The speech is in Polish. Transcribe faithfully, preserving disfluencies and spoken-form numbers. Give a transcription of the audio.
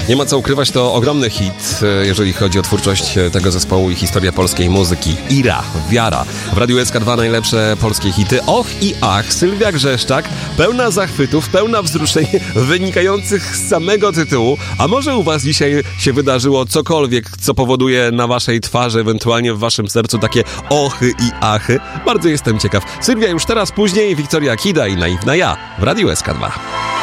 Nie ma co ukrywać, to ogromny hit, jeżeli chodzi o twórczość tego zespołu i historię polskiej muzyki. Ira, Wiara. W Radiu S K dwa najlepsze polskie hity. Och i ach, Sylwia Grzeszczak, pełna zachwytów, pełna wzruszeń wynikających z samego tytułu. A może u was dzisiaj się wydarzyło cokolwiek, co powoduje na waszej twarzy, ewentualnie w waszym sercu takie ochy i achy? Bardzo jestem ciekaw. Sylwia już teraz, później Wiktoria Kida i Naiwna Ja w Radiu S K dwa.